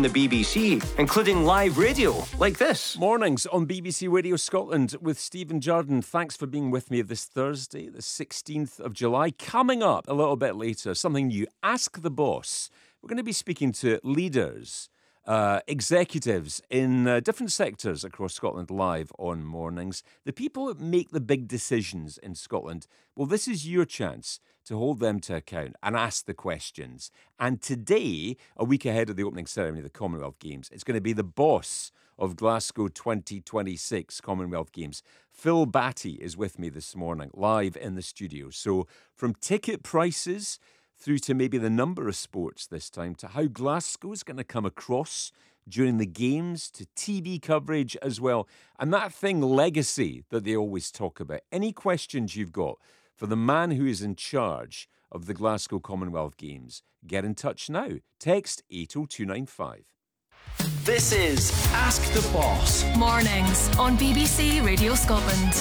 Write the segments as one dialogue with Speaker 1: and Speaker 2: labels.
Speaker 1: the BBC, including live radio like this.
Speaker 2: Mornings on BBC Radio Scotland with Stephen Jordan. Thanks for being with me this Thursday, the 16th of July. Coming up a little bit later, something new, Ask the Boss. We're going to be speaking to leaders, executives in different sectors across Scotland live on mornings. The people that make the big decisions in Scotland, well, this is your chance to hold them to account and ask the questions. And today, a week ahead of the opening ceremony of the Commonwealth Games, it's going to be the boss of Glasgow 2026 Commonwealth Games. Phil Batty is with me this morning, live in the studio. So from ticket prices through to maybe the number of sports this time, to how Glasgow is going to come across during the games, to TV coverage as well, and that thing, legacy, that they always talk about. Any questions you've got for the man who is in charge of the Glasgow Commonwealth Games, get in touch now. Text 80295.
Speaker 1: This is Ask the Boss.
Speaker 3: Mornings on BBC Radio Scotland.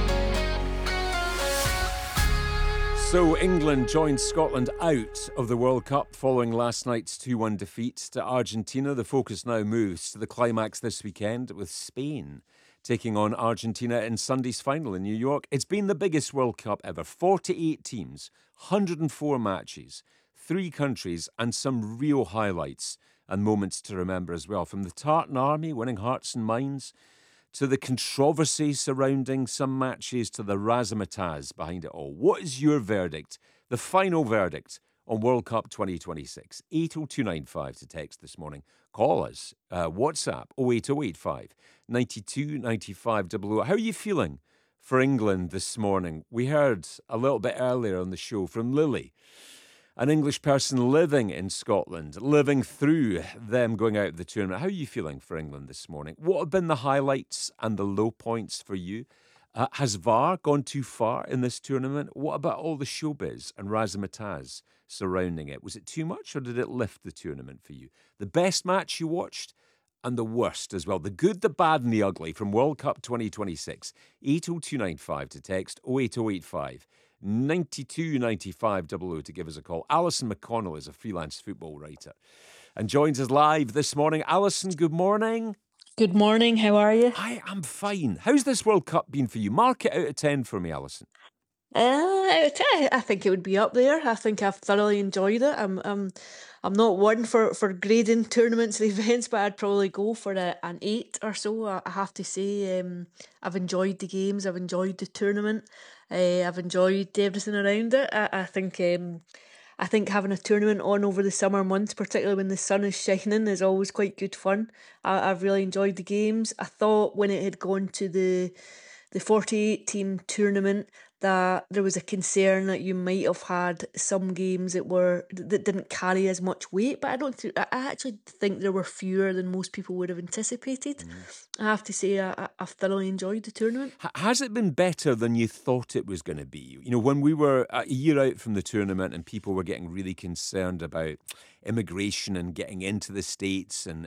Speaker 2: So England joined Scotland out of the World Cup following last night's 2-1 defeat to Argentina. The focus now moves to the climax this weekend with Spain taking on Argentina in Sunday's final in New York. It's been the biggest World Cup ever. 48 teams, 104 matches, 3 countries, and some real highlights and moments to remember as well. From the Tartan Army winning hearts and minds, to the controversy surrounding some matches, to the razzmatazz behind it all. What is your verdict, the final verdict on World Cup 2026? 80295 to text this morning. Call us. WhatsApp 08085 92 95 00. How are you feeling for England this morning? We heard a little bit earlier on the show from Lily, an English person living in Scotland, living through them going out of the tournament. How are you feeling for England this morning? What have been the highlights and the low points for you? Has VAR gone too far in this tournament? What about all the showbiz and razzmatazz surrounding it? Was it too much, or did it lift the tournament for you? The best match you watched and the worst as well. The good, the bad and the ugly from World Cup 2026. 80295 to text 08085 92 95 00 to give us a call. Alison McConnell is a freelance football writer and joins us live this morning. Alison, good morning.
Speaker 4: Good morning, how are you?
Speaker 2: I am fine. How's this World Cup been for you? Mark it out of 10 for me, Alison.
Speaker 4: I think it would be up there. I think I've thoroughly enjoyed it. I'm not one for grading tournaments and events, but I'd probably go for an 8 or so. I have to say, I've enjoyed the games. I've enjoyed the tournament. I've enjoyed everything around it. I think having a tournament on over the summer months, particularly when the sun is shining, is always quite good fun. I've really enjoyed the games. I thought when it had gone to the 48-team tournament that there was a concern that you might have had some games that didn't carry as much weight, but I actually think there were fewer than most people would have anticipated. I have to say I've thoroughly enjoyed the tournament.
Speaker 2: Has it been better than you thought it was going to be? You know, when we were a year out from the tournament and people were getting really concerned about immigration and getting into the States and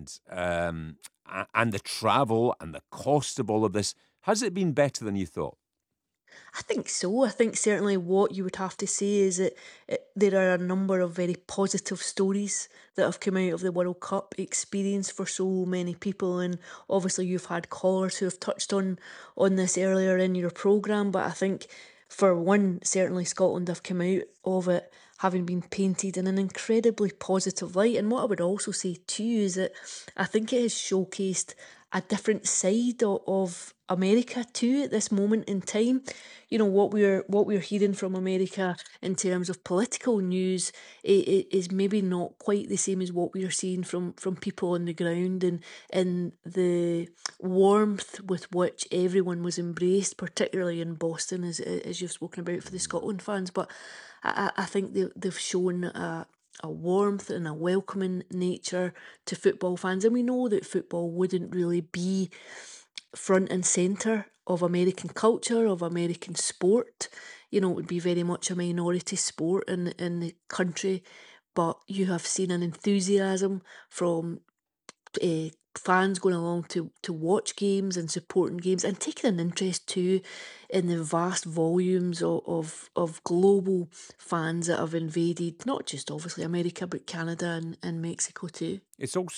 Speaker 2: the travel and the cost of all of this, has it been better than you thought?
Speaker 4: I think so. I think certainly what you would have to say is that there are a number of very positive stories that have come out of the World Cup experience for so many people, and obviously you've had callers who have touched on this earlier in your programme, but I think for one, certainly Scotland have come out of it having been painted in an incredibly positive light. And what I would also say too is that I think it has showcased a different side of America too at this moment in time. You know, what we're hearing from America in terms of political news is maybe not quite the same as what we are seeing from people on the ground, and the warmth with which everyone was embraced, particularly in Boston, as you've spoken about for the Scotland fans. But I think they've shown a warmth and a welcoming nature to football fans, and we know that football wouldn't really be front and centre of American culture, of American sport. You know, it would be very much a minority sport in the country, but you have seen an enthusiasm from fans going along to watch games and supporting games, and taking an interest too in the vast volumes of global fans that have invaded not just obviously America but Canada and Mexico too.
Speaker 2: It's also